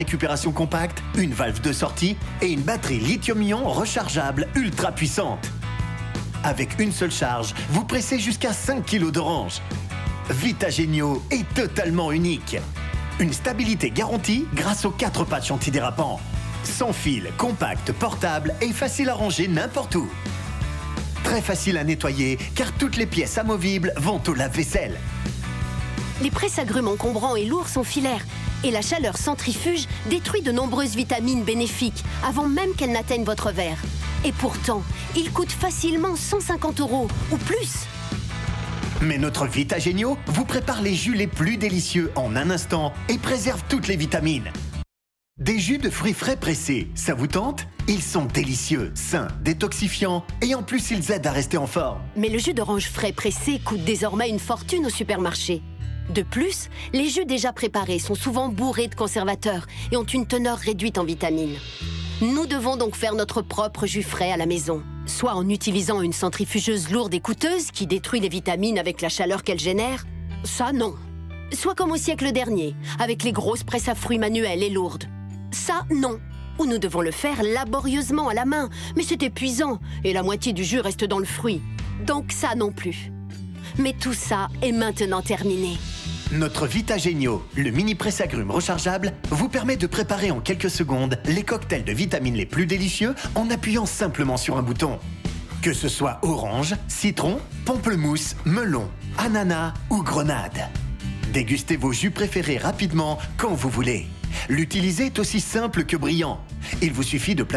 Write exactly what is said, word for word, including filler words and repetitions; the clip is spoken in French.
Récupération compacte, une valve de sortie et une batterie lithium-ion rechargeable ultra puissante. Avec une seule charge, vous pressez jusqu'à cinq kilos d'orange. Vitagenio est totalement unique. Une stabilité garantie grâce aux quatre patchs antidérapants. Sans fil, compact, portable et facile à ranger n'importe où. Très facile à nettoyer car toutes les pièces amovibles vont au lave-vaisselle. Les presse-agrumes encombrants et lourds sont filaires et la chaleur centrifuge détruit de nombreuses vitamines bénéfiques avant même qu'elles n'atteignent votre verre. Et pourtant, ils coûtent facilement cent cinquante euros ou plus. Mais notre Vitagenio vous prépare les jus les plus délicieux en un instant et préserve toutes les vitamines. Des jus de fruits frais pressés, ça vous tente? Ils sont délicieux, sains, détoxifiants et en plus ils aident à rester en forme. Mais le jus d'orange frais pressé coûte désormais une fortune au supermarché. De plus, les jus déjà préparés sont souvent bourrés de conservateurs et ont une teneur réduite en vitamines. Nous devons donc faire notre propre jus frais à la maison, soit en utilisant une centrifugeuse lourde et coûteuse qui détruit les vitamines avec la chaleur qu'elle génère, ça non. Soit comme au siècle dernier, avec les grosses presses à fruits manuelles et lourdes, ça non. Ou nous devons le faire laborieusement à la main, mais c'est épuisant et la moitié du jus reste dans le fruit, donc ça non plus. Mais tout ça est maintenant terminé. Notre Vitagenio, le mini presse-agrumes rechargeable, vous permet de préparer en quelques secondes les cocktails de vitamines les plus délicieux en appuyant simplement sur un bouton. Que ce soit orange, citron, pamplemousse, melon, ananas ou grenade. Dégustez vos jus préférés rapidement quand vous voulez. L'utiliser est aussi simple que brillant. Il vous suffit de placer